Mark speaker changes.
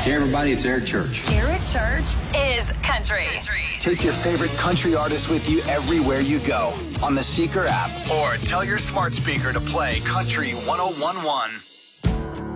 Speaker 1: Hey everybody, it's Eric Church.
Speaker 2: Eric Church is country.
Speaker 3: Take your favorite country artists with you everywhere you go on the Seeker app or tell your smart speaker to play Country 101.1.